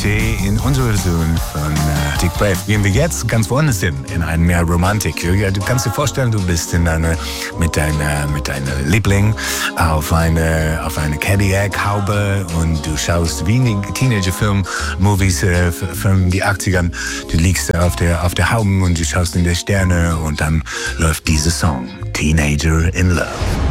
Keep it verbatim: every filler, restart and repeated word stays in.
City in unserer Version von äh, Dick Brave. Gehen wir jetzt ganz woanders hin, in ein mehr Romantik. Ja, du kannst dir vorstellen, du bist in eine, mit deiner mit deiner Liebling auf eine auf eine Cadillac-Haube und du schaust wie in Teenager-Film-Movies äh, von den achtzigern. Du liegst auf der auf der Haube und du schaust in die Sterne und dann läuft dieser Song, Teenager in Love.